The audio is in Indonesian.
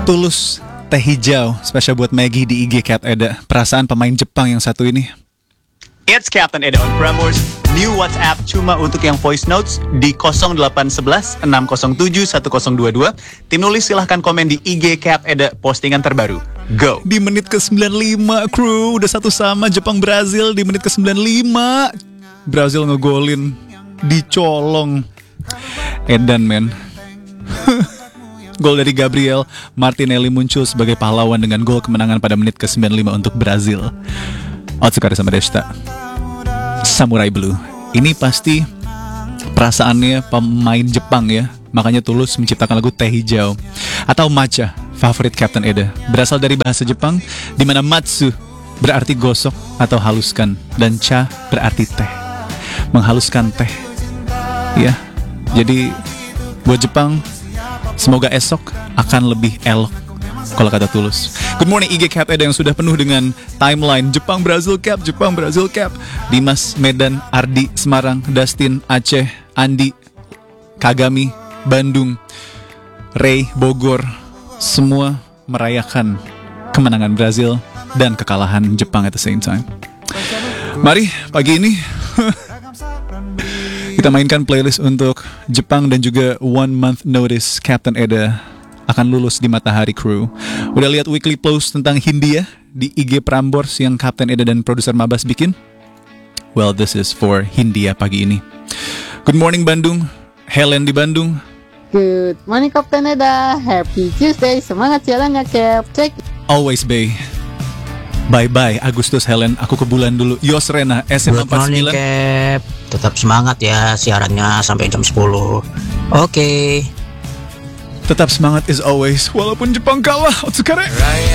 Tulus teh hijau spesial buat Maggie di IG Cap Eda. Perasaan pemain Jepang yang satu ini. It's Captain Eda on Prambors. New WhatsApp cuma untuk yang voice notes di 0811 607 1022. Tim nulis silahkan komen di IG Cap Eda postingan terbaru. Go. Di menit ke-95 kru udah satu sama Jepang Brazil di menit ke-95. Brazil ngegolin dicolong. Edan men. Gol dari Gabriel Martinelli muncul sebagai pahlawan dengan gol kemenangan pada menit ke-95 untuk Brazil. Otsukare sama Deshita. Samurai Blue. Ini pasti perasaannya pemain Jepang ya. Makanya Tulus menciptakan lagu Teh Hijau atau Matcha, favorit Captain Eda. Berasal dari bahasa Jepang di mana matsu berarti gosok atau haluskan dan cha berarti teh. Menghaluskan teh. Ya. Jadi buat Jepang semoga esok akan lebih elok kalau kata Tulus. Good morning IG Cap Eda yang sudah penuh dengan timeline Jepang Brazil Cap, Jepang Brazil Cap. Dimas Medan, Ardi Semarang, Dustin Aceh, Andi Kagami Bandung, Ray Bogor, semua merayakan kemenangan Brazil dan kekalahan Jepang at the same time. Mari pagi ini kita mainkan playlist untuk Jepang dan juga 1 month notice Captain Eda akan lulus di Matahari Crew. Udah lihat weekly post tentang Hindia di IG Prambors yang Captain Eda dan produser Mabas bikin? Well, this is for Hindia pagi ini. Good morning Bandung, Helen di Bandung. Good morning Kapten Eda, happy Tuesday, semangat jalannya Cap, cek. Always Bay. Bye-bye Agustus Helen, aku ke bulan dulu. Yos Rena, SMA 49. Good morning Cap, tetap semangat ya siarannya sampai jam 10. Oke. Tetap semangat as always, walaupun Jepang kalah. Otsukare.